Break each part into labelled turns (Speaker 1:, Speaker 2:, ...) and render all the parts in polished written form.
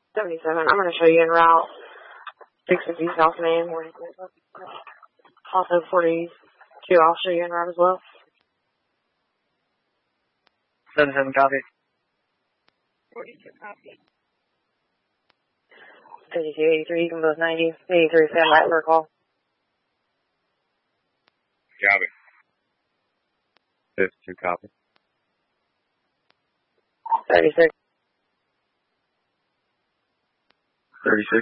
Speaker 1: 77. I'm going to show you en route. 650 South Main. Also 42. I'll show you en route as well.
Speaker 2: 77 copy.
Speaker 1: 42 copy. 52, 83, you can both 90. 83, stand by for a call.
Speaker 3: Copy.
Speaker 4: 52 copy.
Speaker 1: 36.
Speaker 4: 36.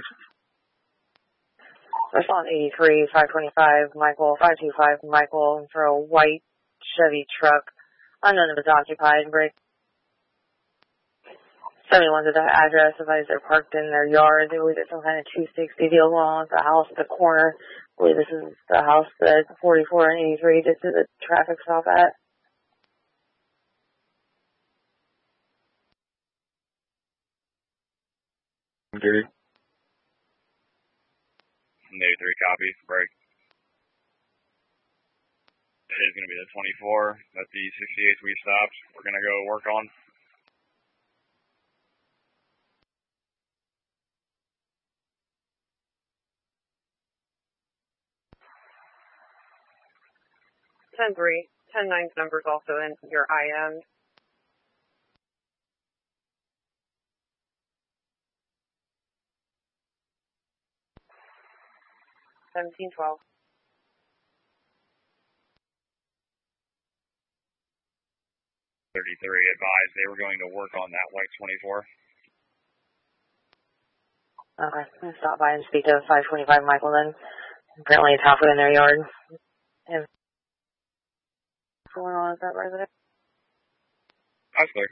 Speaker 1: Respond 83, 525, Michael, 525, Michael, for a white Chevy truck. Unknown if it's occupied. Break. 71 to that address. Somebody's they're parked in their yard. They believe it's some kind of 260 deal going on at the house at the corner. I believe this is the house that 44 and 83 just did the traffic stop at.
Speaker 4: Duty.
Speaker 3: 83 copy. Break. It is going to be the 24. That's the 68th we stopped. We're going to go work on.
Speaker 1: Ten three. 10-9's numbers also in your IM. $17.12.
Speaker 3: 33 advised they were going to work on that white 24.
Speaker 1: Okay, I'm going to stop by and speak to 525 Michael then. Apparently it's halfway in their yard. And what's going on with that resident?
Speaker 3: That's clear.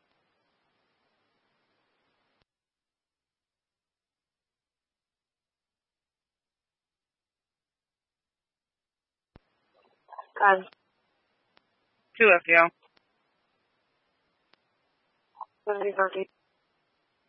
Speaker 1: God.
Speaker 2: 2 FDL.
Speaker 1: 70-30.